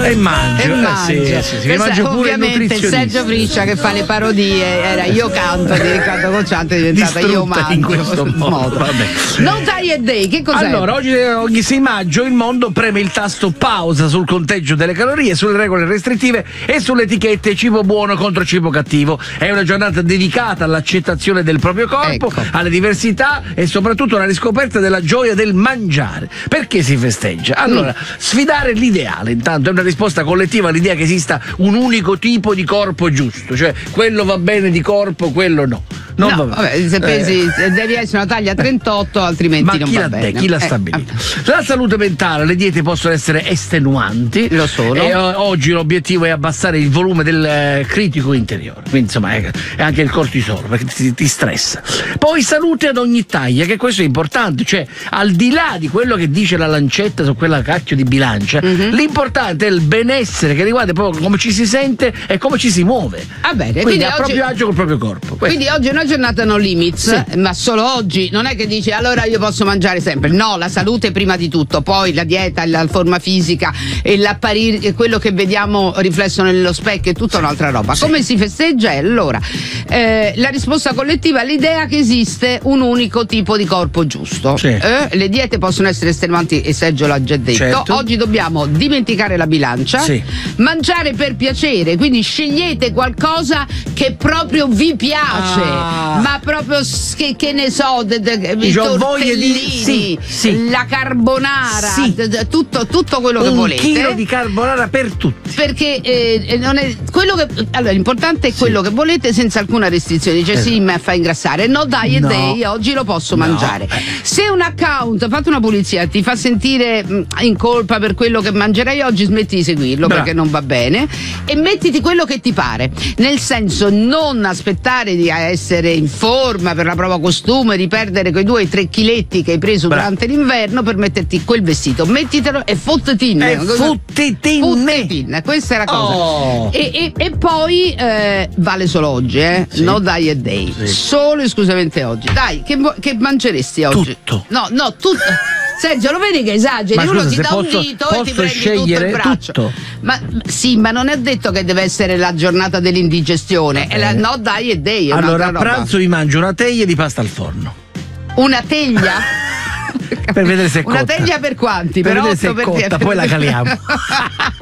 E mangio. Sì. Mangio pure ovviamente Sergio Friccia che fa le parodie era Io canto di Riccardo Cocciante, è diventata Io mangio in questo modo. Vabbè. No Diet Day, che cos'è? Allora, ogni 6 maggio il mondo preme il tasto pausa sul conteggio delle calorie, sulle regole restrittive e sulle etichette cibo buono contro cibo cattivo. È una giornata dedicata all'accettazione del proprio corpo, alle diversità e soprattutto alla riscoperta della gioia del mangiare. Perché si festeggia? Allora, sfidare l'ideale, intanto è una risposta collettiva all'idea che esista un unico tipo di corpo giusto, cioè quello va bene di corpo, quello no. Vabbè, se pensi devi essere una taglia 38, altrimenti non va bene. Chi l'ha stabilito? La salute mentale, le diete possono essere estenuanti. Lo sono. E oggi l'obiettivo è abbassare il volume del critico interiore. Quindi insomma è anche il cortisolo, perché ti stressa. Poi salute ad ogni taglia, che questo è importante, cioè al di là di quello che dice la lancetta su quella cacchio di bilancia, l'importante è il benessere che riguarda proprio come ci si sente e come ci si muove. Quindi a proprio agio col proprio corpo. Quindi oggi è una giornata no limits, ma solo oggi. Non è che dici allora io posso mangiare sempre. No, la salute prima di tutto, poi la dieta, la forma fisica e l'apparire, quello che vediamo riflesso nello specchio è tutta un'altra roba. Come si festeggia? Allora, la risposta collettiva all'idea che esiste un unico tipo di corpo giusto. Le diete possono essere estenuanti e Sergio l'ha già detto. Oggi dobbiamo dimenticare la bilancia, mangiare per piacere, quindi scegliete qualcosa che proprio vi piace. Ma proprio che ne so, i tortellini, la carbonara, tutto quello che volete. Un chilo di carbonara per tutti. Perché non è quello che. Allora, l'importante è quello che volete senza alcuna restrizione. Dice sì, mi fa ingrassare. No Diet Day, oggi lo posso mangiare. Se un account, fate una pulizia, ti fa sentire in colpa per quello che mangerai oggi, smetti di seguirlo perché non va bene e mettiti quello che ti pare. Nel senso, non aspettare di essere in forma per la prova costume, di perdere quei 2-3 chiletti che hai preso durante l'inverno per metterti quel vestito. Mettitelo e fottetin. Fottetin, questa è la cosa. E poi vale solo oggi, no Diet Day. Solo e esclusivamente oggi. Dai, che mangeresti oggi? Tutto. No, tutto. Sergio, lo vedi che esageri? Ma uno ti dà un dito e ti prendi tutto il braccio. Tutto. Ma non è detto che deve essere la giornata dell'indigestione. È la no Diet Day. Allora a pranzo vi mangio una teglia di pasta al forno. Una teglia? Per vedere se è cotta. Una teglia per quanti? Per vedere 8, se è cotta, poi la caliamo.